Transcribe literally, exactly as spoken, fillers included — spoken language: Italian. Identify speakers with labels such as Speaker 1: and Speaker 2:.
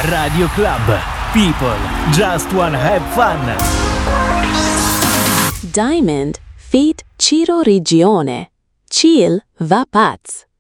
Speaker 1: Radio Club. People just wanna have fun.
Speaker 2: Diamond feat. Ciro Regione. Chill va pazz.